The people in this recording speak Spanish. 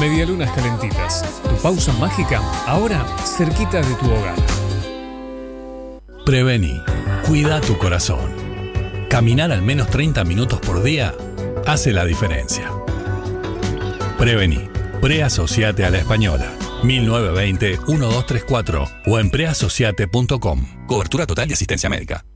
Medialunas Calentitas, tu pausa mágica, ahora cerquita de tu hogar. Prevení, cuida tu corazón. Caminar al menos 30 minutos por día hace la diferencia. Prevení, preasociate a la Española. 1920-1234 o en preasociate.com. Cobertura total de asistencia médica.